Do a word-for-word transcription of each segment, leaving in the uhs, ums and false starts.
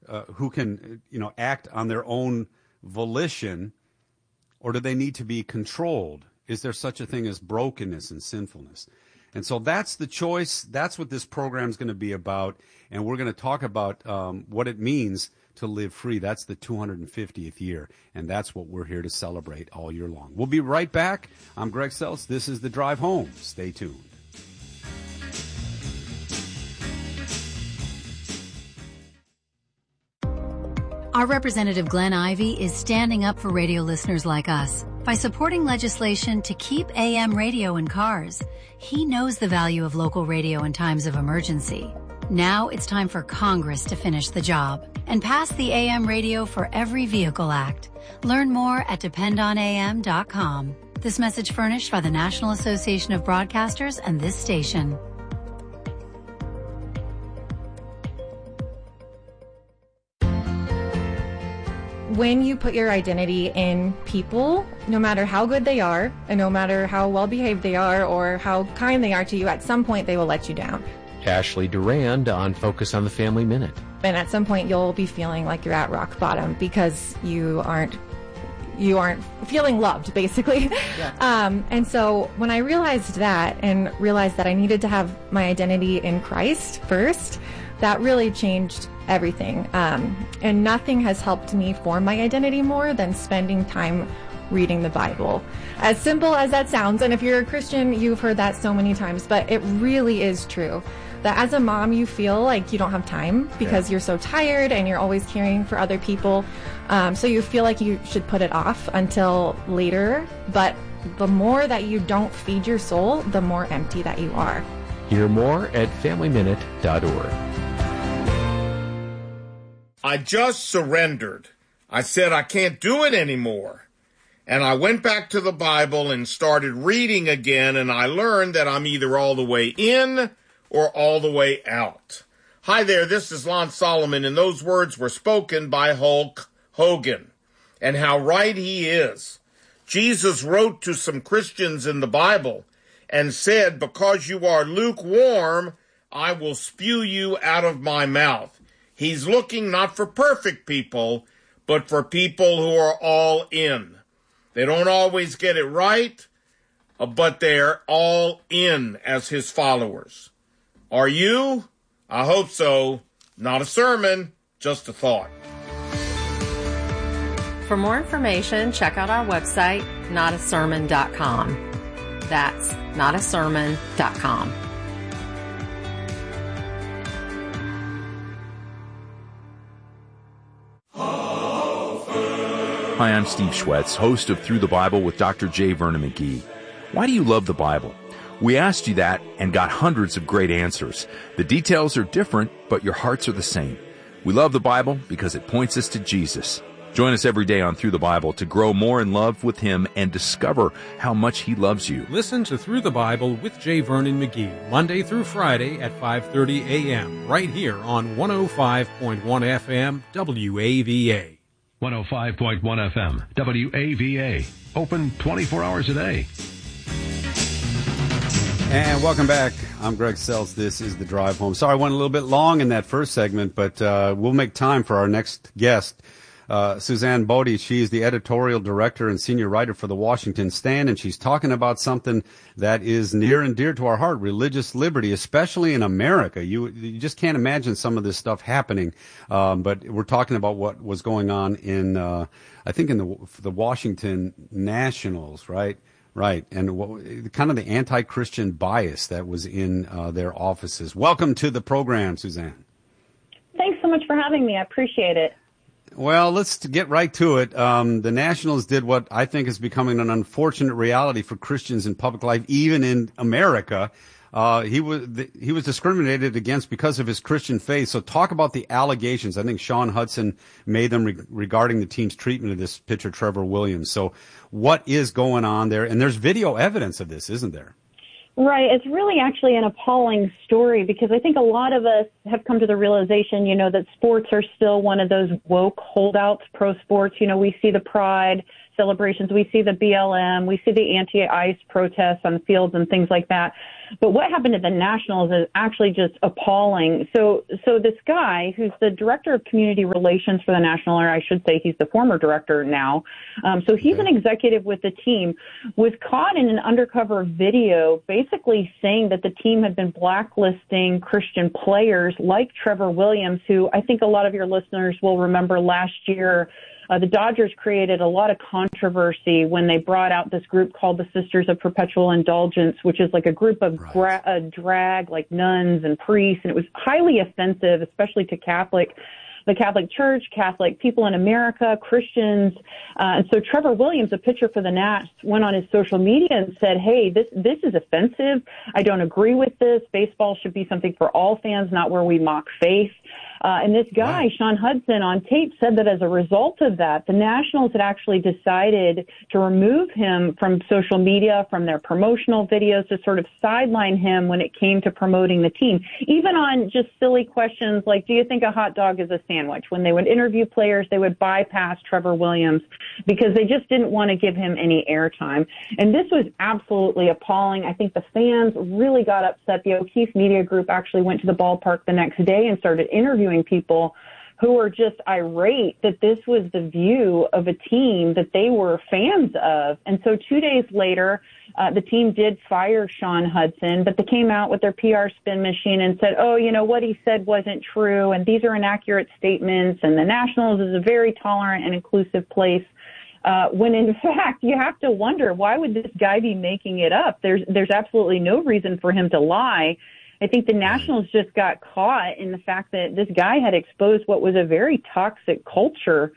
uh, who can, you know, act on their own volition, or do they need to be controlled? Is there such a thing as brokenness and sinfulness? And so that's the choice. That's what this program is going to be about. And we're going to talk about um, what it means to live free. That's the two hundred fiftieth year. And that's what we're here to celebrate all year long. We'll be right back. I'm Greg Seltz. This is The Drive Home. Stay tuned. Our representative Glenn Ivey is standing up for radio listeners like us by supporting legislation to keep A M radio in cars. He knows the value of local radio in times of emergency. Now it's time for Congress to finish the job and pass the A M Radio for Every Vehicle Act. Learn more at depend on A M dot com. This message furnished by the National Association of Broadcasters and this station. When you put your identity in people, no matter how good they are, and no matter how well behaved they are or how kind they are to you, at some point they will let you down. Ashley Durand on Focus on the Family Minute. And at some point you'll be feeling like you're at rock bottom because you aren't you aren't feeling loved, basically. Yeah. Um, and so when I realized that and realized that I needed to have my identity in Christ first, that really changed everything. Um, and nothing has helped me form my identity more than spending time reading the Bible. As simple as that sounds, and if you're a Christian, you've heard that so many times, but it really is true. That as a mom, you feel like you don't have time because yeah. you're so tired and you're always caring for other people. Um, so you feel like you should put it off until later. But the more that you don't feed your soul, the more empty that you are. Hear more at family minute dot org. I just surrendered. I said I can't do it anymore. And I went back to the Bible and started reading again, and I learned that I'm either all the way in or all the way out. Hi there, this is Lon Solomon, and those words were spoken by Hulk Hogan. And how right he is. Jesus wrote to some Christians in the Bible and said, because you are lukewarm, I will spew you out of my mouth. He's looking not for perfect people, but for people who are all in. They don't always get it right, but they're all in as his followers. Are you? I hope so. Not a sermon, just a thought. For more information, check out our website, not a sermon dot com. That's not a sermon dot com. Hi, I'm Steve Schwetz, host of Through the Bible with Doctor J. Vernon McGee. Why do you love the Bible? We asked you that and got hundreds of great answers. The details are different, but your hearts are the same. We love the Bible because it points us to Jesus. Join us every day on Through the Bible to grow more in love with Him and discover how much He loves you. Listen to Through the Bible with J. Vernon McGee, Monday through Friday at five thirty a.m., right here on one oh five point one F M W A V A. one oh five point one F M, W A V A. Open twenty-four hours a day. And welcome back. I'm Greg Seltz. This is The Drive Home. Sorry I went a little bit long in that first segment, but uh, we'll make time for our next guest, uh, Suzanne Bodie. She's the editorial director and senior writer for the Washington Stand, and she's talking about something that is near and dear to our heart, religious liberty, especially in America. You, you just can't imagine some of this stuff happening, um, but we're talking about what was going on in, uh, I think, in the, the Washington Nationals, right? Right, and what, kind of the anti-Christian bias that was in uh, their offices. Welcome to the program, Suzanne. Thanks so much for having me. I appreciate it. Well, let's get right to it. Um, the Nationals did what I think is becoming an unfortunate reality for Christians in public life, even in America. Uh, he was he was discriminated against because of his Christian faith. So talk about the allegations. I think Sean Hudson made them re- regarding the team's treatment of this pitcher, Trevor Williams. So what is going on there? And there's video evidence of this, isn't there? Right. It's really actually an appalling story because I think a lot of us have come to the realization, you know, that sports are still one of those woke holdouts, pro sports. You know, we see the pride celebrations. We see the B L M. We see the anti-ICE protests on the fields and things like that. But what happened at the Nationals is actually just appalling. So, so this guy, who's the director of community relations for the National, or I should say he's the former director now, um, so he's an executive with the team, was caught in an undercover video basically saying that the team had been blacklisting Christian players like Trevor Williams, who I think a lot of your listeners will remember last year. Uh, the Dodgers created a lot of controversy when they brought out this group called the Sisters of Perpetual Indulgence, which is like a group of right. gra- uh, drag, like nuns and priests, and it was highly offensive, especially to Catholic, the Catholic Church, Catholic people in America, Christians. Uh, and so Trevor Williams, a pitcher for the Nats, went on his social media and said, hey, this, this is offensive. I don't agree with this. Baseball should be something for all fans, not where we mock faith. Uh, and this guy, right. Sean Hudson, on tape said that as a result of that, the Nationals had actually decided to remove him from social media, from their promotional videos, to sort of sideline him when it came to promoting the team, even on just silly questions like, do you think a hot dog is a sandwich? When they would interview players, they would bypass Trevor Williams because they just didn't want to give him any airtime. And this was absolutely appalling. I think the fans really got upset. The O'Keefe Media Group actually went to the ballpark the next day and started interviewing people who were just irate that this was the view of a team that they were fans of. And so two days later, uh, the team did fire Sean Hudson, but they came out with their P R spin machine and said, oh, you know, what he said wasn't true, and these are inaccurate statements, and the Nationals is a very tolerant and inclusive place. Uh, when in fact, you have to wonder, why would this guy be making it up? There's, there's absolutely no reason for him to lie. I think the Nationals just got caught in the fact that this guy had exposed what was a very toxic culture.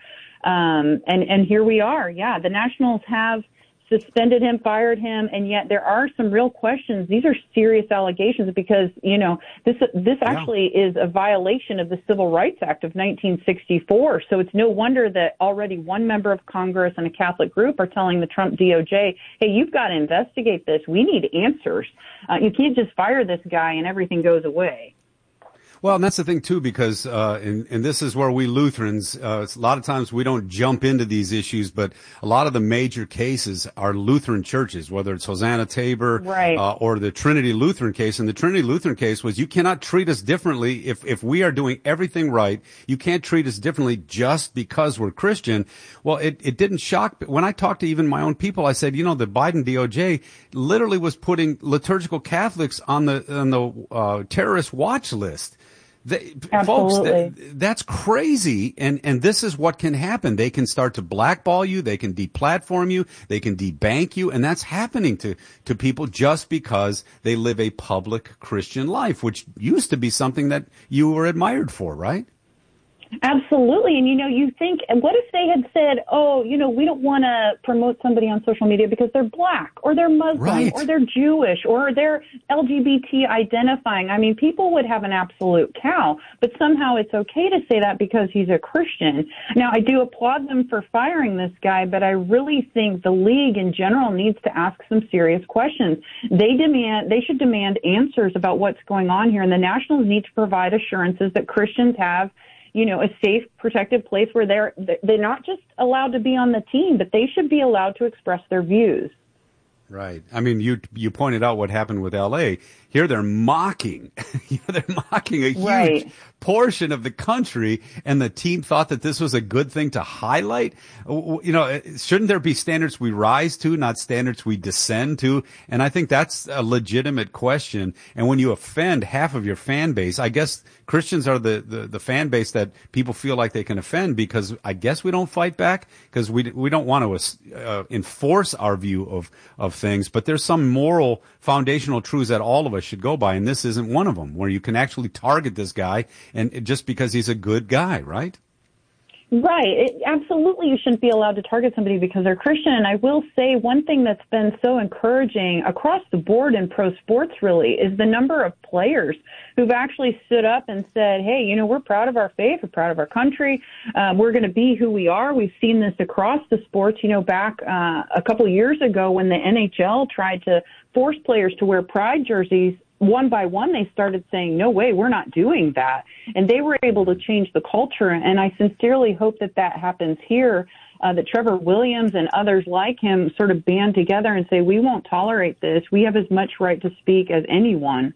Um, and, and here we are. Yeah, the Nationals have suspended him, fired him, and yet there are some real questions. These are serious allegations because, you know, this this actually yeah. is a violation of the Civil Rights Act of nineteen sixty-four. So it's no wonder that already one member of Congress and a Catholic group are telling the Trump D O J, hey, you've got to investigate this. We need answers. Uh, you can't just fire this guy and everything goes away. Well, and that's the thing, too, because, uh, and, and this is where we Lutherans, uh, a lot of times we don't jump into these issues, but a lot of the major cases are Lutheran churches, whether it's Hosanna Tabor, right. uh, or the Trinity Lutheran case. And the Trinity Lutheran case was you cannot treat us differently if, if we are doing everything right. You can't treat us differently just because we're Christian. Well, it, it didn't shock. When I talked to even my own people, I said, you know, the Biden D O J literally was putting liturgical Catholics on the, on the, uh, terrorist watch list. They, folks, that, that's crazy, and and this is what can happen. They can start to blackball you, they can deplatform you, they can debank you, and that's happening to to people just because they live a public Christian life, which used to be something that you were admired for, right? Absolutely. And, you know, you think, what if they had said, oh, you know, we don't want to promote somebody on social media because they're black or they're Muslim right. or they're Jewish or they're L G B T identifying. I mean, people would have an absolute cow, but somehow it's okay to say that because he's a Christian. Now, I do applaud them for firing this guy, but I really think the league in general needs to ask some serious questions. They demand, they should demand answers about what's going on here, and the Nationals need to provide assurances that Christians have, you know, a safe, protected place where they're they're not just allowed to be on the team, but they should be allowed to express their views. Right. I mean, you you pointed out what happened with L A. Here they're mocking, you know, they're mocking a huge right. portion of the country, and the team thought that this was a good thing to highlight. You know, shouldn't there be standards we rise to, not standards we descend to? And I think that's a legitimate question. And when you offend half of your fan base, I guess Christians are the, the, the fan base that people feel like they can offend, because I guess we don't fight back because we we don't want to uh, enforce our view of, of things. But there's some moral foundational truths that all of us should go by, and this isn't one of them, where you can actually target this guy and just because he's a good guy, right? Right. It, absolutely, you shouldn't be allowed to target somebody because they're Christian. And I will say one thing that's been so encouraging across the board in pro sports, really, is the number of players who've actually stood up and said, hey, you know, we're proud of our faith, we're proud of our country, uh, we're going to be who we are. We've seen this across the sports. You know, back uh, a couple of years ago when the N H L tried to force players to wear pride jerseys, one by one, they started saying, no way, we're not doing that. And they were able to change the culture. And I sincerely hope that that happens here. uh, that Trevor Williams and others like him sort of band together and say, we won't tolerate this. We have as much right to speak as anyone.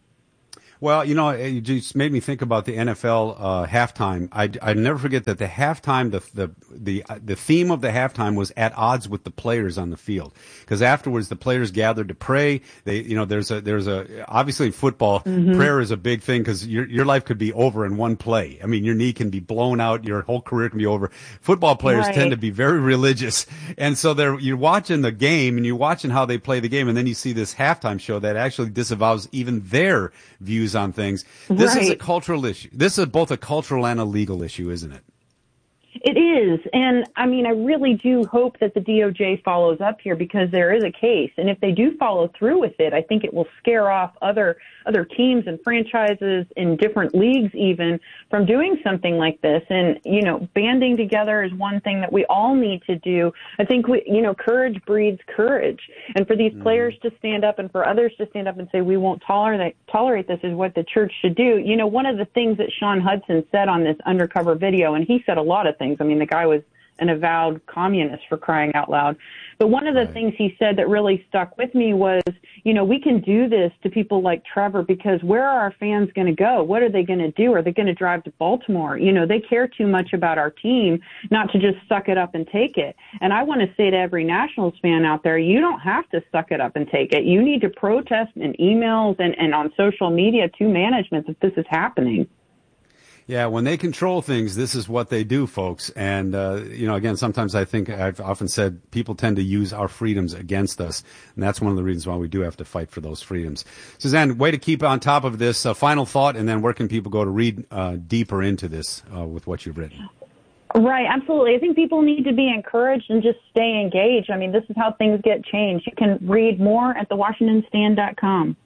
Well, you know, it just made me think about the N F L uh, halftime. I I never forget that the halftime, the the the the theme of the halftime was at odds with the players on the field, because afterwards the players gathered to pray. They, you know, there's a there's a obviously in football, mm-hmm. prayer is a big thing because your your life could be over in one play. I mean, your knee can be blown out, your whole career can be over. Football players right. tend to be very religious, and so they're you're watching the game and you're watching how they play the game, and then you see this halftime show that actually disavows even their views on things. This right. is a cultural issue. This is both a cultural and a legal issue, isn't it? It is. And I mean, I really do hope that the D O J follows up here, because there is a case. And if they do follow through with it, I think it will scare off other other teams and franchises in different leagues even from doing something like this. And, you know, banding together is one thing that we all need to do. I think, we, you know, courage breeds courage. And for these mm. players to stand up and for others to stand up and say, we won't tolerate, tolerate this is what the church should do. You know, one of the things that Sean Hudson said on this undercover video, and he said a lot of things. I mean, the guy was an avowed communist, for crying out loud. But one of the right. things he said that really stuck with me was, you know, we can do this to people like Trevor, because where are our fans going to go? What are they going to do? Are they going to drive to Baltimore? You know, they care too much about our team not to just suck it up and take it. And I want to say to every Nationals fan out there, you don't have to suck it up and take it. You need to protest in emails and, and on social media to management that this is happening. Yeah, when they control things, this is what they do, folks. And, uh, you know, again, sometimes I think I've often said people tend to use our freedoms against us. And that's one of the reasons why we do have to fight for those freedoms. Suzanne, way to keep on top of this. Uh, final thought, and then where can people go to read uh, deeper into this uh, with what you've written? Right, absolutely. I think people need to be encouraged and just stay engaged. I mean, this is how things get changed. You can read more at the washington stand dot com.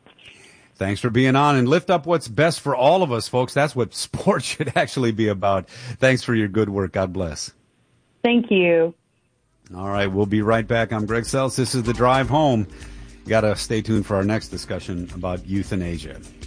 Thanks for being on, and lift up what's best for all of us, folks. That's what sports should actually be about. Thanks for your good work. God bless. Thank you. All right, we'll be right back. I'm Greg Seltz. This is The Drive Home. You got to stay tuned for our next discussion about euthanasia.